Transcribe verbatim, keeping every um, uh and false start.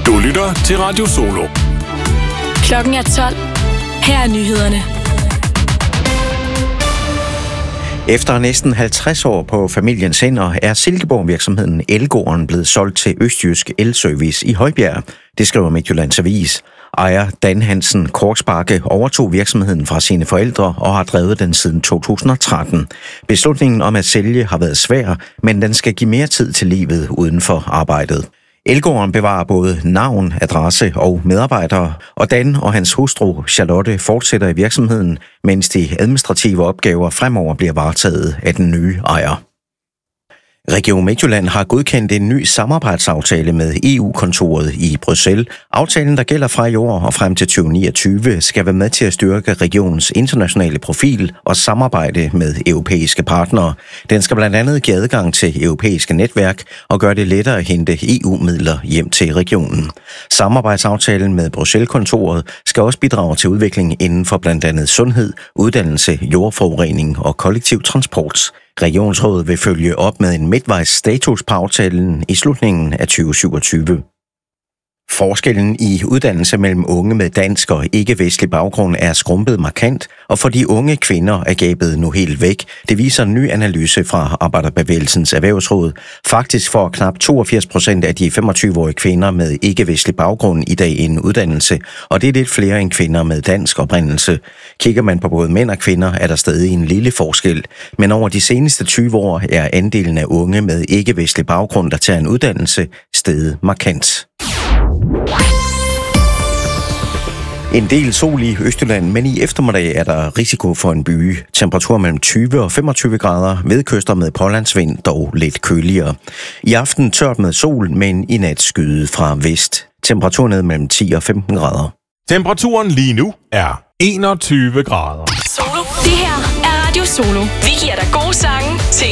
Du lytter til Radio Solo. Klokken er tolv. Her er nyhederne. Efter næsten halvtreds år på familiens hænder er Silkeborg-virksomheden Elgården blevet solgt til Østjysk Elservice i Højbjerg. Det skriver Midtjyllands Avis. Ejer Dan Hansen Korksbakke overtog virksomheden fra sine forældre og har drevet den siden to tusind og tretten. Beslutningen om at sælge har været svær, men den skal give mere tid til livet uden for arbejdet. Elgården bevarer både navn, adresse og medarbejdere, og Dan og hans hustru Charlotte fortsætter i virksomheden, mens de administrative opgaver fremover bliver varetaget af den nye ejer. Region Midtjylland har godkendt en ny samarbejdsaftale med E U-kontoret i Bruxelles. Aftalen, der gælder fra i år og frem til tyve niogtyve, skal være med til at styrke regionens internationale profil og samarbejde med europæiske partnere. Den skal blandt andet give adgang til europæiske netværk og gøre det lettere at hente E U-midler hjem til regionen. Samarbejdsaftalen med Bruxelles-kontoret skal også bidrage til udvikling inden for blandt andet sundhed, uddannelse, jordforurening og kollektiv transport. Regionsrådet vil følge op med en midtvejs status på aftalen i slutningen af tyve syvogtyve. Forskellen i uddannelse mellem unge med dansk og ikke-vestlig baggrund er skrumpet markant, og for de unge kvinder er gabet nu helt væk. Det viser en ny analyse fra Arbejderbevægelsens Erhvervsråd. Faktisk får knap toogfirs procent af de femogtyve-årige kvinder med ikke-vestlig baggrund i dag en uddannelse, og det er lidt flere end kvinder med dansk oprindelse. Kigger man på både mænd og kvinder, er der stadig en lille forskel, men over de seneste tyve år er andelen af unge med ikke-vestlig baggrund, der tager en uddannelse, steget markant. En del sol i Østjylland, men i eftermiddag er der risiko for en byge. Temperatur mellem tyve og femogtyve grader, ved kyster med pålandsvind, dog lidt køligere. I aften tørt med sol, men i nat skyde fra vest. Temperatur ned mellem ti og femten grader. Temperaturen lige nu er enogtyve grader. Solo. Det her er Radio Solo. Vi giver dig gode sange til